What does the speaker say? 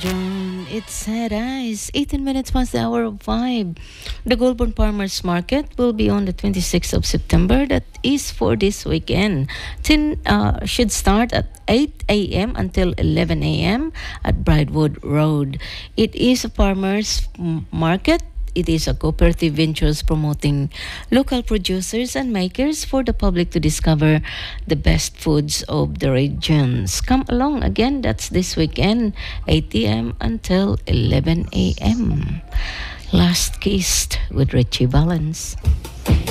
John. It's it's 18 minutes past the hour of 5. The Goulburn Farmers Market will be on the 26th of September. That is for this weekend. Should start at 8 a.m. until 11 a.m. at Bridewood Road. It is a farmers market. It is a cooperative ventures promoting local producers and makers for the public to discover the best foods of the regions. Come along again, that's this weekend, 8 a.m. until 11 a.m. Last Kissed with Richie Valens.